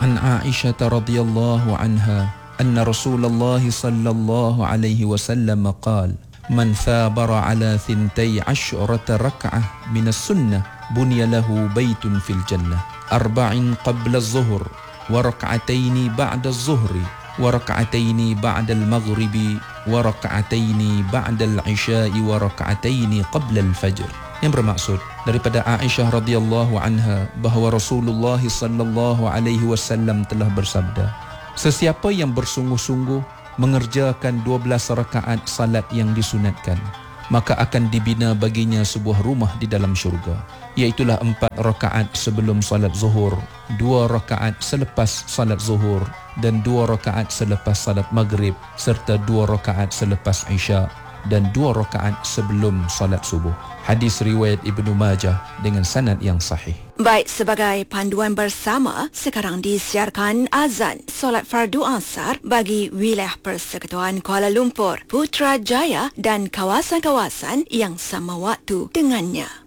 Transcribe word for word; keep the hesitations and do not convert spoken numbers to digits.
An Aisyah radhiyallahu anha anna Rasulullah sallallahu alaihi wasallam qala man thabara ala thintai asyrata rak'ah min as-sunnah bunya lahu baitun fil jannah arba'in qabla az-zuhr wa rak'ataini ba'da az-zuhri wa rak'ataini ba'da al-maghribi wa rak'ataini ba'da al-isya'i wa rak'ataini qabla al-fajr. Yang bermaksud daripada Aisyah radhiyallahu anha bahawa Rasulullah sallallahu alaihi wasallam telah bersabda, sesiapa yang bersungguh-sungguh mengerjakan dua belas rakaat salat yang disunatkan, maka akan dibina baginya sebuah rumah di dalam syurga, iaitulah empat rakaat sebelum salat zuhur, dua rakaat selepas salat zuhur, dan dua rakaat selepas salat maghrib, serta dua rakaat selepas isya, dan dua rakaat sebelum salat subuh. Hadis riwayat Ibnu Majah dengan sanad yang sahih. Baik, sebagai panduan bersama, sekarang disiarkan azan solat fardu asar bagi wilayah Persekutuan Kuala Lumpur, Putrajaya dan kawasan-kawasan yang sama waktu dengannya.